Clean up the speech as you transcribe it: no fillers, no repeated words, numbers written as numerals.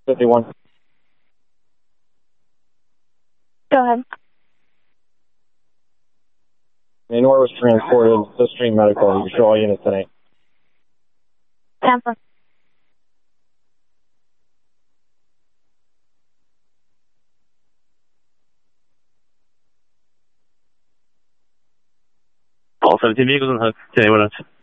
51. Go ahead. Manor was transported to Stream Medical. You show all units tonight. Tampa. All 17 vehicles on hook. 10 8 1.